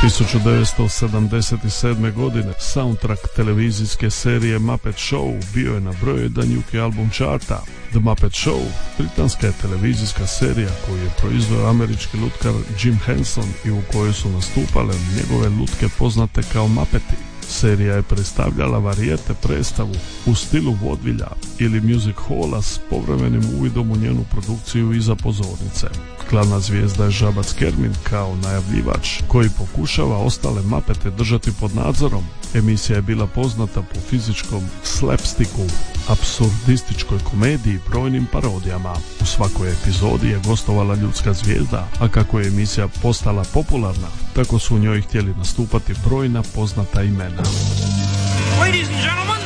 1977. godine soundtrack televizijske serije Muppet Show bio je na broj 1 UK album charta. The Muppet Show, britanska je televizijska serija koju je proizveo američki lutkar Jim Henson i u kojoj su nastupale njegove lutke poznate kao Muppeti. Serija je predstavljala varijete predstavu u stilu vodvilja ili music halla s povremenim uvidom u njenu produkciju iza pozornice. Glavna zvijezda je Žabac Kermin kao najavljivač koji pokušava ostale Muppete držati pod nadzorom. Emisija je bila poznata po fizičkom slapsticku, apsurdističkoj komediji i brojnim parodijama. U svakoj epizodi je gostovala ljudska zvijezda, a kako je emisija postala popularna, tako su u njoj htjeli nastupati brojna poznata imena. Ladies and gentlemen,